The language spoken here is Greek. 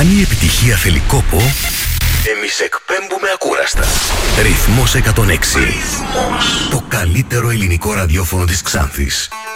Αν η επιτυχία θέλει κόπο, εμείς εκπέμπουμε ακούραστα. Ρυθμός 106. Το καλύτερο ελληνικό ραδιόφωνο της Ξάνθης.